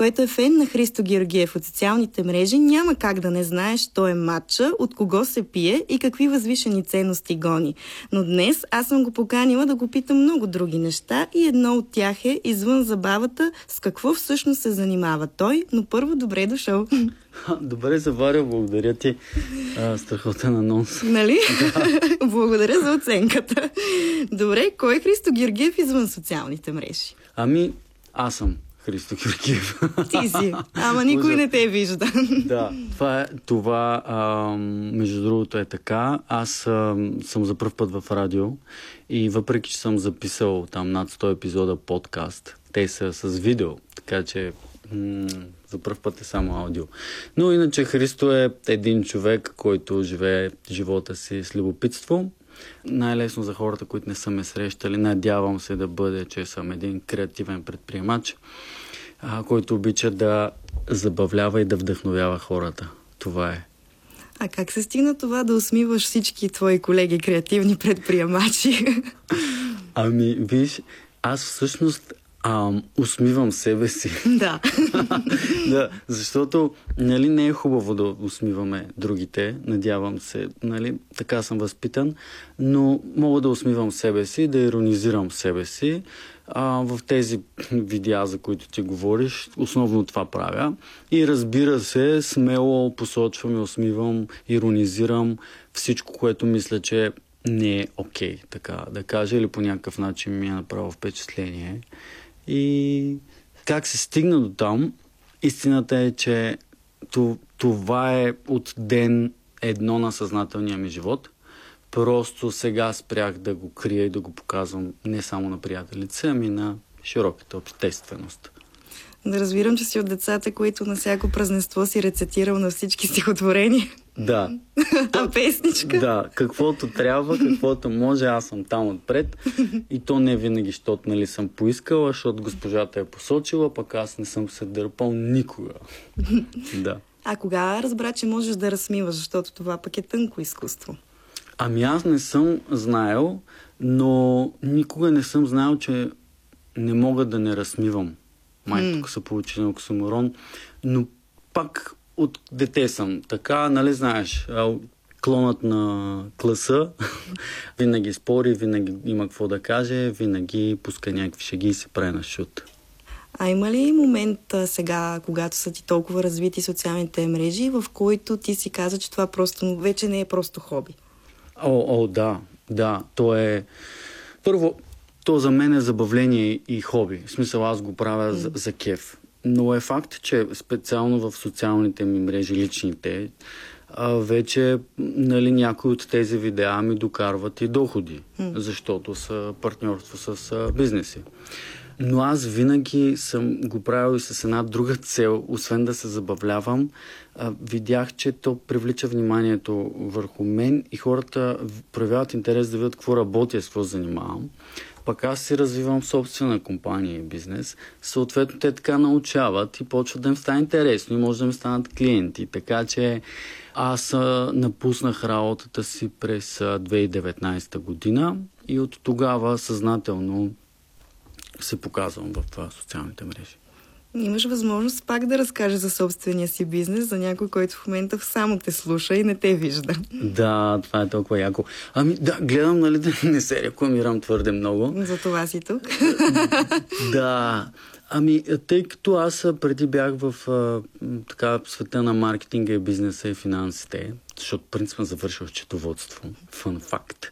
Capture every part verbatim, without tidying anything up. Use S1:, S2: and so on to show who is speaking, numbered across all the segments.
S1: който е фен на Христо Георгиев от социалните мрежи, няма как да не знаеш, той е матча, от кого се пие и какви възвишени ценности гони. Но днес аз съм го поканила да го питам много други неща и едно от тях е извън забавата, с какво всъщност се занимава той, но първо добре дошъл.
S2: Добре заваря, благодаря ти. А, страхотен анонс.
S1: Нали?
S2: Да.
S1: Благодаря за оценката. Добре, кой е Христо Георгиев извън социалните мрежи?
S2: Ами, аз съм Христо Георгиев.
S1: Ти си, ама никой не те вижда.
S2: Да, това, е, това а, между другото е така. Аз а, съм за пръв път в радио и въпреки, че съм записал там над сто епизода подкаст, те са с видео, така че м- за пръв път е само аудио. Но иначе Христо е един човек, който живее живота си с любопитство. Най-лесно за хората, които не са ме срещали, надявам се да бъде, че съм един креативен предприемач, а, който обича да забавлява и да вдъхновява хората. Това е.
S1: А как се стигна това да усмиваш всички твои колеги креативни предприемачи?
S2: Ами, виж, аз всъщност ам, усмивам себе си.
S1: Да.
S2: Да, защото нали, не е хубаво да усмиваме другите, надявам се, нали, така съм възпитан, но мога да усмивам себе си, да иронизирам себе си. А, в тези видеа, за които ти говориш, основно това правя. И разбира се, смело посочвам и усмивам, иронизирам всичко, което мисля, че не е окей, okay, така да кажа, или по някакъв начин ми е направо впечатление. И как се стигна до там, истината е, че това е от ден едно на съзнателния ми живот. Просто сега спрях да го крия и да го показвам не само на приятелите, ами на широката общественост.
S1: Да разбирам, че си от децата, които на всяко празненство си рецитирал на всички стихотворения.
S2: Да.
S1: А песничка?
S2: Да, каквото трябва, каквото може, аз съм там отпред. И то не винаги, защото нали, съм поискала, защото госпожата е посочила, пък аз не съм се дърпал никога. Да.
S1: А кога разбра, че можеш да разсмиваш, защото това пък е тънко изкуство?
S2: Ами аз не съм знаел, но никога не съм знаел, че не мога да не разсмивам. Май mm. тук се получи на оксиморон, но пак от дете съм. Така, нали знаеш, клонът на класа винаги спори, винаги има какво да каже, винаги пуска някакви шеги и се прави на шут.
S1: А има ли момент сега, когато са ти толкова развити социалните мрежи, в който ти си каза, че това просто вече не е просто хоби?
S2: О, о, да, да. То е... Първо, то за мен е забавление и хоби. В смисъл, аз го правя mm. за, за кеф. Но е факт, че специално в социалните ми мрежи, личните, а, вече нали, някои от тези видеа ми докарват и доходи, mm. защото са партньорство с а, бизнеси. Но аз винаги съм го правил и с една друга цел, освен да се забавлявам. А, видях, че то привлича вниманието върху мен и хората проявяват интерес да видят какво работя, с какво занимавам. Пък аз си развивам собствена компания и бизнес. Съответно, те така научават и почват да им стане интересно и може да им станат клиенти. Така че аз а, напуснах работата си през две хиляди и деветнадесета година и от тогава съзнателно се показвам в това, социалните мрежи.
S1: Имаш възможност пак да разкажеш за собствения си бизнес, за някой, който в момента само те слуша и не те вижда.
S2: Да, това е толкова яко. Ами да, гледам, нали, да не се рекламирам твърде много.
S1: За това си тук.
S2: Да, ами тъй като аз преди бях в а, така, света на маркетинга и бизнеса и финансите, защото принципно завършил счетоводство. Фън факт.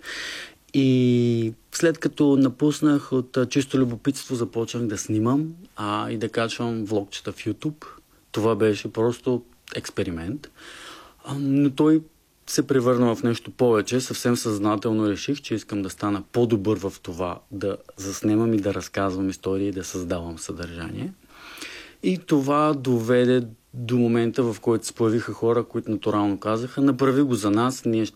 S2: И след като напуснах от а, чисто любопитство, започнах да снимам а, и да качвам влогчета в YouTube. Това беше просто експеримент. А, но той се превърна в нещо повече. Съвсем съзнателно реших, че искам да стана по-добър в това да заснемам и да разказвам истории и да създавам съдържание. И това доведе до момента, в който се появиха хора, които натурално казаха: направи го за нас, ние ще